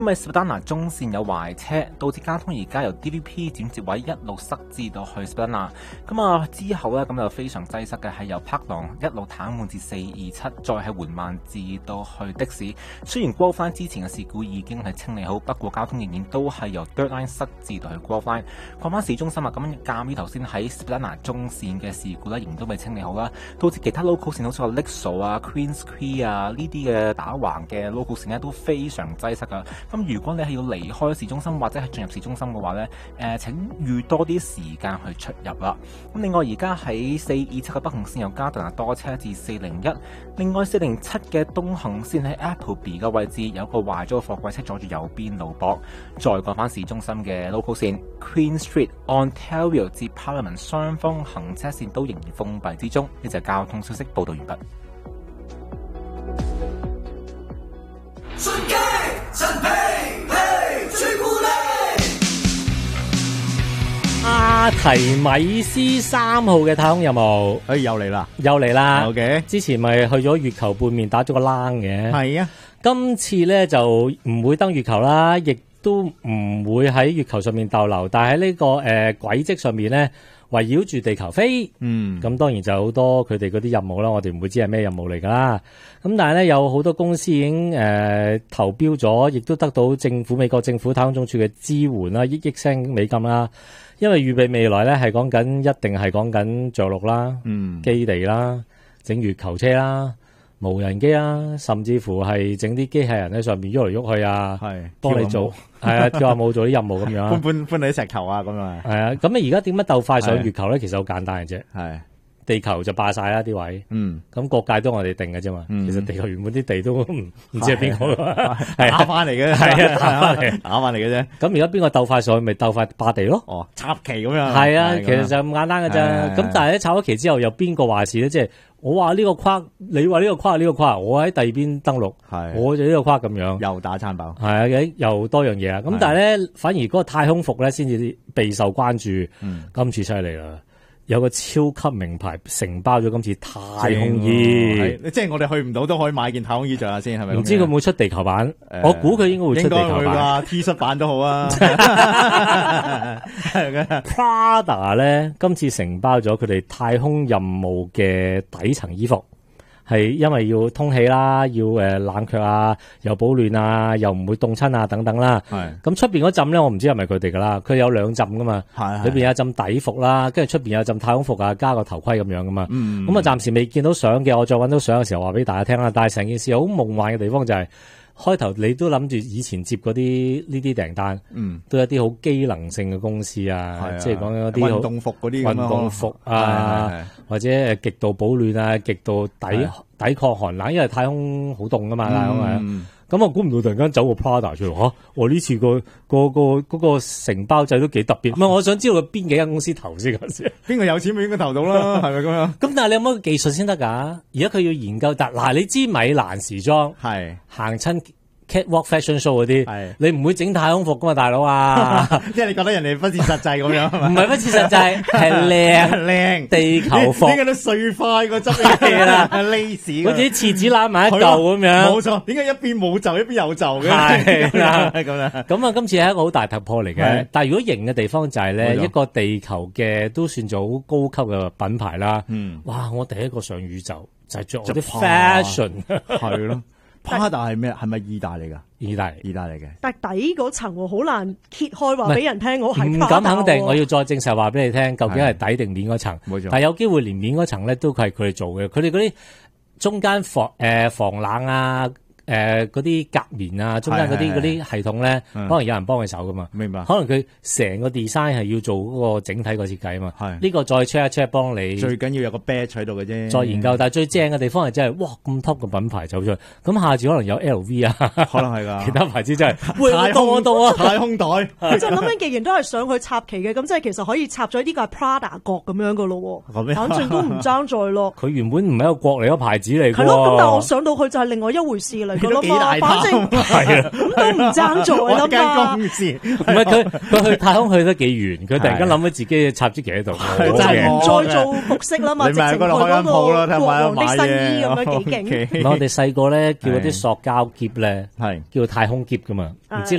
因為 Spratana 中線有壞車，導致交通而家由 DVP 轉接位一路塞至到去 Spratana。咁之後呢，咁就非常擠塞嘅係由 Park 廊一路癱瘓至427，再係緩慢至到去的士。雖然 Grove Line 之前嘅事故已經係清理好，不過交通仍然都係由 Third Line 塞至到去 Grove Line。講翻市中心啊，咁鑑於頭先喺 Spratana 中線嘅事故呢，仍然都未清理好啦，導致其他 local 線好似話 Lexo 啊、Queens Quay 啊呢啲嘅打橫嘅 local 線呢都非常擠塞噶。咁如果你係要離開市中心或者係進入市中心嘅話呢，請預多啲時間去出入啦。咁另外而家喺427嘅北行線又加大多車至401，另外407嘅東行線喺 Appleby 嘅位置有個壞咗嘅貨櫃車阻住右邊路駁。再講翻市中心嘅 local 線 Queen Street、Ontario 至 Parliament 雙方行車線都仍然封閉之中。呢就係交通消息報道完畢。 順機陳皮嘿朱古力， 阿提米斯3號嘅太空任務， 又嚟啦， 又嚟啦。 OK， 之前咪去咗月球背面打咗個冷嘅， 係啊。 今次咧就唔會登月球啦，亦都唔會喺月球上面逗留，但係喺呢個軌跡上面咧，圍繞住地球飛。咁當然就好多佢哋嗰啲任務啦，我哋唔會知係咩任務嚟噶啦。咁但係咧有好多公司已經投標咗，亦都得到美國政府太空總署嘅支援啦，億聲美金啦。因為預備未來咧係講緊一定係講緊着陸啦、基地啦、整月球車啦、無人機啦，甚至乎係整啲機械人喺上面喐嚟喐去啊，係幫你做係啊，跳下舞做啲任務咁樣， 搬你啲石頭啊咁啊，係啊。咁你而家點樣鬥快上月球咧？其實好簡單嘅啫， 係地球就霸晒啦啲位，咁各界都我哋定嘅啫嘛。其實地球原本啲地都唔知係邊個，係打翻嚟嘅， 係啊，打翻嚟嘅啫。 咁而家邊個鬥快上去，咪鬥快霸地咯？ 哦，插旗咁樣， 係啊，其實就咁簡單嘅啫。咁但係咧插咗旗之後，又邊個話事咧？即係我話呢個框，你話呢個框，呢個框，我喺第二邊登陸，我就呢個框咁樣， 又打餐飽， 係啊，又多樣嘢啊。咁但係咧，反而嗰個太空服咧先至備受關注。今次犀利啦！有個超級名牌承包咗今次太空衣， 即係我哋去唔到都可以買件太空衣着下先，係咪？ 唔知佢會唔會出地球版？我估佢應該會出地球版 ，T 恤版都好啊。 Prada 咧今次承包咗佢哋太空任務嘅底層衣服。係因為要通氣啦，要冷卻啊，又保暖啊，又唔會凍親啊等等啦。咁出邊嗰浸咧，我唔知係咪佢哋噶啦。佢有兩浸噶嘛，裏邊有一浸底服啦，跟住出邊有一浸太空服啊，加個頭盔咁樣噶嘛。咁啊，暫時未見到相嘅，我再搵到相嘅時候話俾大家聽啦。但係成件事好夢幻嘅地方就係、開頭你都諗住以前接嗰啲呢啲訂單，都有啲好機能性嘅公司啊，即係講緊啲運動服嗰啲運動服啊，或者極度保暖啊，極度抵抗寒冷，因為太空好凍噶嘛，太空係。咁我估唔到突然間走個 Prada 出嚟嚇，我呢次個承包制都幾特別。唔係，我想知道佢邊幾間公司投先嗰時， 邊個有錢咪應該投到啦，係咪咁樣？ 咁但係你有冇技術先得㗎？而家佢要研究，嗱你知米蘭時裝係行親Catwalk Fashion Show 嗰啲，你唔會整太空服噶嘛，大佬啊！ 即係你覺得人哋不切實際咁樣， 唔係不切實際，係靚地球服。 點解都碎塊個質嘢啦？lace 好似啲廁紙攬埋一嚿咁樣。 冇錯，點解一邊冇袖一邊有袖嘅？ 係啦， 咁樣。 咁啊，今次係一個好大突破嚟嘅。但係如果型嘅地方就係咧，一個地球嘅都算做好高級嘅品牌啦。哇！我第一個上宇宙就係着我啲 fashion， 係咯。Prada 係咩？係咪意大利㗎？ 意大利嘅。 但係底嗰層好難揭開話俾人聽，我係唔敢肯定，我要再證實話俾你聽，究竟係底定面嗰層。冇錯。但係有機會連面嗰層咧都係佢哋做嘅。佢哋嗰啲中間防冷啊。嗰啲隔棉啊，中間嗰啲系統咧，可能有人幫佢手噶嘛。明白。可能佢成個 design 係要做嗰個整體個設計啊嘛。係。呢個再 check 一 check 幫你。最緊要有個 badge 喺度嘅啫。再研究，但係最正嘅地方係真係，哇咁 top 嘅品牌走出去，咁下次可能有 LV 啊，可能係㗎。其他牌子真係。喂，我到啊！太空袋。 我就諗緊，既然都係上去插旗嘅，咁即係其實可以插咗呢個係 Prada 角咁樣噶咯。反正都唔爭在咯。 佢原本唔係一個國嚟，一個牌子嚟㗎。 係咯，咁但係我上到去就係另外一回事嚟。 噶啦都幾大嘛，反正係啊， 咁都唔爭在我間啦嘛公。司唔係佢去太空去得幾遠，佢突然間諗起自己插支旗喺度， 就真係唔再做服飾啦嘛， 你咪喺直情去嗰度開間鋪咯嗰個睇下國王的新買衣咁樣幾勁。 嘢。 唔係我哋細個咧叫嗰啲塑膠箧咧， 係叫太空箧噶嘛，唔知